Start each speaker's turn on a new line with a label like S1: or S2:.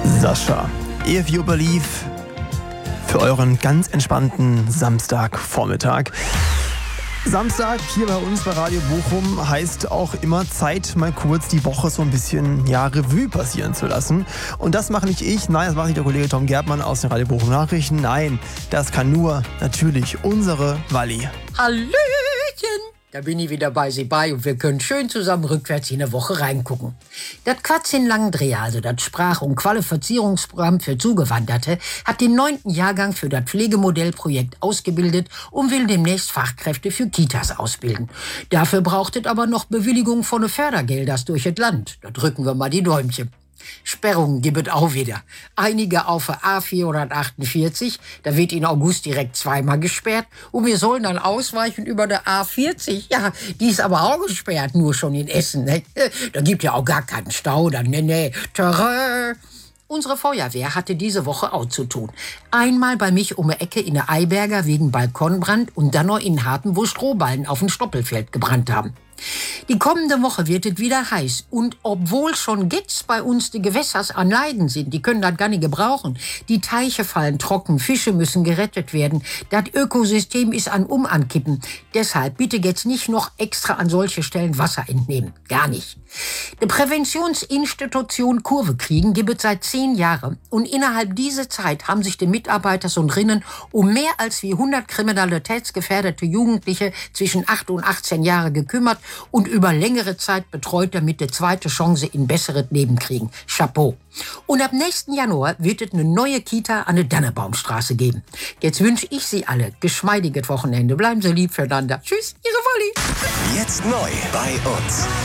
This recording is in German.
S1: Sascha, If You Believe für euren ganz entspannten Samstagvormittag. Samstag hier bei uns bei Radio Bochum heißt auch immer Zeit, mal kurz die Woche so ein bisschen Revue passieren zu lassen. Und das mache nicht ich, nein, das macht nicht der Kollege Tom Gertmann aus den Radio Bochum Nachrichten. Nein, das kann nur natürlich unsere Walli.
S2: Hallöchen! Da bin ich wieder bei Sie bei und wir können schön zusammen rückwärts in eine Woche reingucken. Das Quatsch in Langendreher, also das Sprach- und Qualifizierungsprogramm für Zugewanderte, hat den 9. Jahrgang für das Pflegemodellprojekt ausgebildet und will demnächst Fachkräfte für Kitas ausbilden. Dafür braucht es aber noch Bewilligung von Fördergelders durch das Land. Da drücken wir mal die Däumchen. Sperrungen gibt es auch wieder. Einige auf der A448, da wird in August direkt zweimal gesperrt und wir sollen dann ausweichen über der A40. Ja, die ist aber auch gesperrt, nur schon in Essen. Ne? Da gibt ja auch gar keinen Stau, dann nee. Terrain. Unsere Feuerwehr hatte diese Woche auch zu tun. Einmal bei mich um die Ecke in der Eiberger wegen Balkonbrand und dann noch in Harten, wo Strohballen auf dem Stoppelfeld gebrannt haben. Die kommende Woche wird es wieder heiß. Und obwohl schon jetzt bei uns die Gewässers an Leiden sind, die können das gar nicht gebrauchen. Die Teiche fallen trocken, Fische müssen gerettet werden. Das Ökosystem ist an Umankippen. Deshalb bitte jetzt nicht noch extra an solche Stellen Wasser entnehmen. Gar nicht. Die Präventionsinstitution Kurve kriegen gibt es seit 10 Jahren. Und innerhalb dieser Zeit haben sich die Mitarbeiter und Rinnen um mehr als 100 kriminalitätsgefährdete Jugendliche zwischen 8 und 18 Jahren gekümmert und über längere Zeit betreut, damit die zweite Chance in besseres Leben kriegen. Chapeau. Und ab nächsten Januar wird es eine neue Kita an der Dannebaumstraße geben. Jetzt wünsche ich Sie alle geschmeidiges Wochenende. Bleiben Sie lieb füreinander. Tschüss, Ihre Wolli.
S3: Jetzt neu bei uns.